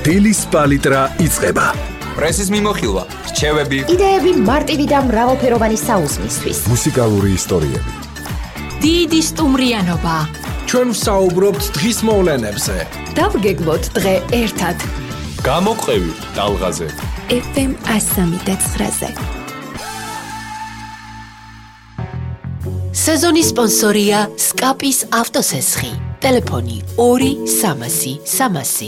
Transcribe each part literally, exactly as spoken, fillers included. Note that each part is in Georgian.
დილის პალიტრა იწყება. პრესის მიმოხილვა, რჩევები, იდეები მარტივი და მრავალფეროვანი საუზმისთვის. მუსიკალური ისტორიები. დიდი სტუმრიანობა. ჩვენ ვსაუბრობთ დღის მოვლენებზე. დავგეგმოთ დღე ერთად. გამოყევი ტალღაზე. ეფ ემ one oh three point nine-ზე. სეზონის სპონსორია სკაპის ავტოსესხი. ტელეფონი ორი სამასი სამასი.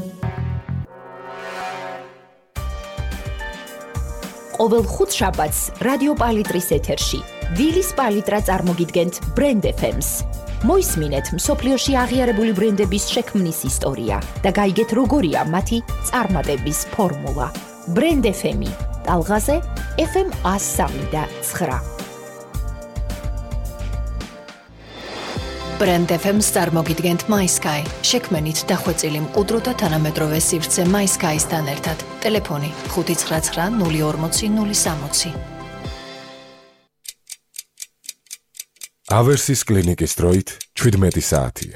ყოველ ხუთშაბათს რადიო პალიტრის ეთერში დილის პალიტრა წარმოგიდგენთ ბრენდ ეფ ემს. მოისმინეთ მსოფლიოში აღიარებული ბრენდების შექმნის ისტორია და გაიგეთ როგორია მათი წარმატების ფორმულა. ბრენდ ეფ ემი ტალღაზე ეფ ემ one oh three point nine. ბრენდ ეფ ემს წარმოგიდგენთ MySky. შექმენით დახვეწილი მყუდრო და თანამედროვე სივრცე MySky-სთან ერთად. ტელეფონი ხუთი ცხრა ცხრა ნული ორმოცი ნული სამოცი. ავერსის კლინიკის დროით შვიდმეტი საათია.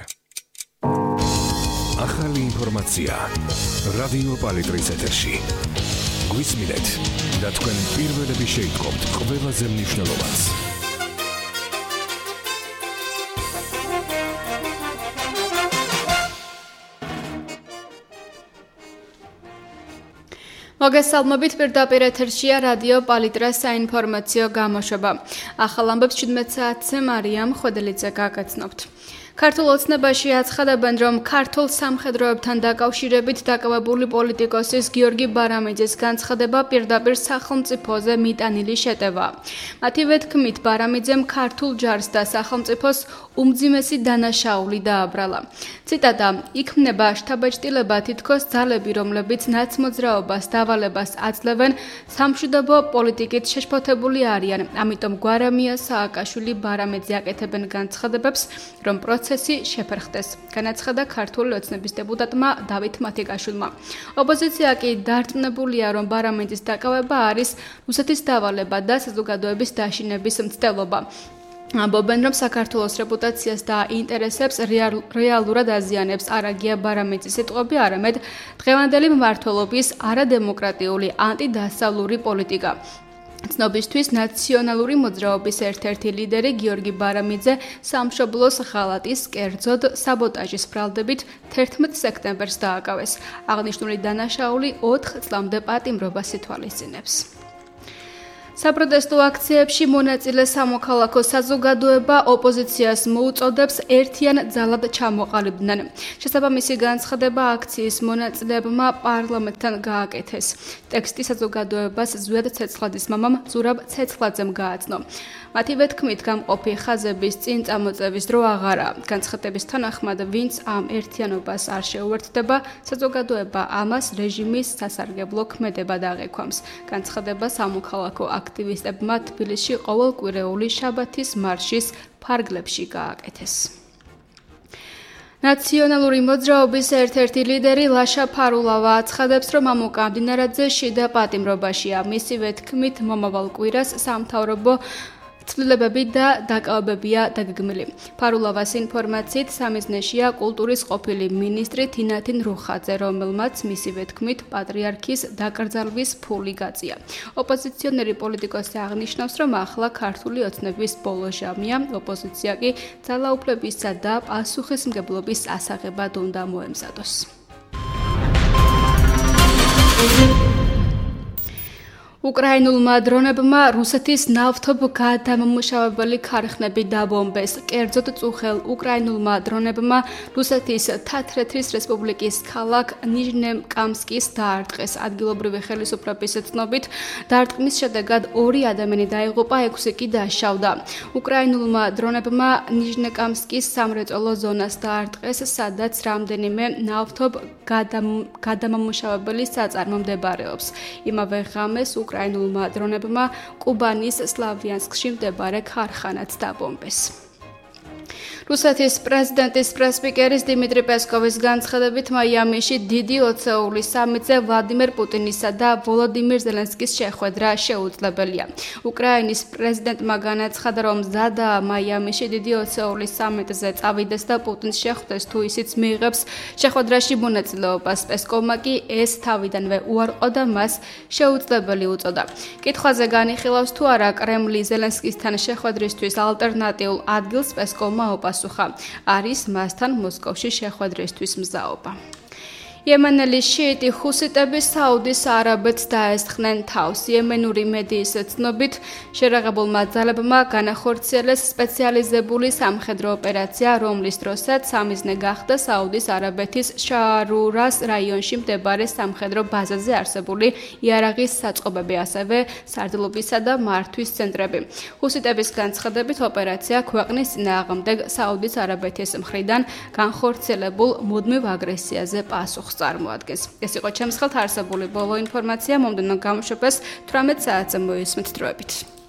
ახალი ინფორმაცია რადიო პალიტრის ეთერში. გვისმინეთ და თქვენ პირველები შეიტყობთ ყველაზე მნიშვნელოვანს. მოგესალმებით, პირდაპირ ეთერშია რადიო პალიტრას საინფორმაციო გამოშვება. ახალ ამბებს შვიდმეტ საათზე მარიამ ხვედელიძე გაგაცნობთ. ქართულ ოცნებაში აცხადებენ, რომ ქართულ სამხედროებთან დაკავშირებით დაკავებული პოლიტიკოსის გიორგი ბარამიძის განცხადება პირდაპირ სახელმწიფოზე მიტანილი შეტევაა. მათივე თქმით, ბარამიძემ ქართულ ჯარს და სახელმწიფოს უმძიმესი დანაშაული დააბრალა. ციტატა: იქმნება შთაბეჭდილება თითქოს ძალები, რომლებიც ნაცმოძრაობას დავალებას აძლევენ, სამშვიდობო პოლიტიკით შეშფოთებული არიან. ამიტომ გვარამია, სააკაშვილი, ბარამიძე აკეთებენ განცხადებებს, რომ პროცესი შეფერხდეს. განაცხადა ქართული ოცნების დეპუტატმა დავით მათიკაშვილმა. ოპოზიცია კი დარწმუნებულია, რომ ბარამიძის დაკავება არის რუსეთის დავალება და საზოგადოების დაშინების მცდელობა. ამბობენ, რომ საქართველოს რეპუტაციას და ინტერესებს რეალურად აზიანებს არა გია ბარამიძის სიტყვები, არამედ დღევანდელი მმართველობის არადემოკრატიული ანტიდასავლური პოლიტიკა. ცნობისთვის ნაციონალური მოძრაობის ერთ-ერთი ლიდერი გიორგი ბარამიძე სამშობლოს ღალატის, კერძოდ საბოტაჟის ბრალდებით თერთმეტ სექტემბერს დააკავეს. აღნიშნული დანაშაული ოთხ წლამდე პატიმრობას ითვალისწინებს. საპროტესტო აქციებში მონაწილე სამოქალაქო საზოგადოება ოპოზიციას მოუწოდებს ერთიან ძალად ჩამოყალიბდნენ. შესაბამისი განცხადება აქციის მონაწილეებმა პარლამენტთან გააკეთეს. ტექსტი საზოგადოებას ზვიად ცეცხლაძის მამამ ზურაბ ცეცხლაძემ გააცნო. მათივე თქმით, გამყოფი ხაზების წინ წამოწევის დრო აღარა. განცხადების თანახმად, ვინც ამ ერთიანობას არ შეუერთდება, საზოგადოება ამას რეჟიმის სასარგებლო ქმედებად აღექვამს. განცხადება სამოქალაქო აქტივისტებმა თბილისში ყოველკვირეული შაბათის მარშის ფარგლებში გააკეთეს. ნაციონალური მოძრაობის ერთ-ერთი ლიდერი ლაშა ფარულავა აცხადებს, რომ ამოკა მდინარაძე შიდა პატიმრობაშია. მისივე თქმით, მომავალ კვირას სამთავრობო ცვლილებები და დაკავებებია დაგეგმილი. ფარულავას ინფორმაციით, სამიზნეშია კულტურის ყოფილი მინისტრი თინათინ რუხაძე, რომელმაც მისივე თქმით პატრიარქის დაკრძალვის ფული გაწია. ოპოზიციონერი პოლიტიკოსი აღნიშნავს, რომ ახლა ქართული ოცნების ბოლო ჟამია, ოპოზიცია კი ძალაუფლებისა და პასუხისმგებლობის ასაღებად უნდა მოემზადოს. უკრაინულმა დრონებმა რუსეთის ნავთობგადამამუშავებელი ქარხნები დაბომბეს. კერძოდ წუხელ უკრაინულმა დრონებმა რუსეთის თათრეთის რესპუბლიკის ქალაქ ნიჟნე-კამსკის დაარტყეს. ადგილობრივი ხელისუფლების ცნობით, დაარტყმის შედეგად ორი ადამიანი დაიღუპა, ექვსი კი დაშავდა. უკრაინულმა დრონებმა ნიჟნე-კამსკის სამრეწველო ზონას დაარტყეს, სადაც რამდენიმე ნავთობგადამამუშავებელი საწარმო მდებარეობს. იმავე ღამეს უკრაინულმა დრონებმა კუბანის სლავიანსკში მდებარე ქარხანაც დაბომბეს. რუსეთის პრეზიდენტის პრესპიკერის დიმიტრი პესკოვის განცხადებით მაიამიში დიდი ოცეულის სამიტზე ვლადიმერ პუტინისა და ვოლოდიმირ ზელენსკის შეხვედრა შეუძლებელია. უკრაინის პრეზიდენტმა განაცხადა, რომ მზადაა მაიამიში დიდი ოცეულის სამიტზე წავიდეს და პუტინს შეხვდეს თუ ისიც მიიღებს შეხვედრაში მონაწილეობას. პესკოვმა კი ეს თავიდანვე უარყო და მას შეუძლებელი უწოდა. კითხვაზე განიხილავს თუ არა კრემლი ზელენსკისთან შეხვედრისთვის ალტერნატიულ ადგილს, პესკოვმა ოპასუხა. არის მასთან მოსკოვში შეხვედრისთვის მზაობა. იემენელი შიიტი ჰუსიტები საუდის არაბეთს დაესხნენ თავს. იემენური მედიის ცნობით შერაღებულმა ძალებმა განახორციელეს სპეციალიზებული სამხედრო ოპერაცია, რომლის დროსაც სამიზნე გახდა საუდის არაბეთის შარურას რაიონში მდებარე სამხედრო ბაზაზე არსებული იარაღის საწყობები, ასევე სარდლობისა და მართვის ცენტრები. ჰუსიტების განცხადებით ოპერაცია ქვეყნის წინააღმდეგ საუდის არაბეთის მხრიდან განხორციელებულ მუდმივ აგრესიაზე პასუხს წარმოადგენს. ეს იყო ჩემს ხელთ არსებული ბოლო ინფორმაცია. მომდევნო გამოშვებას თვრამეტ საათზე მოისმენთ დროებით.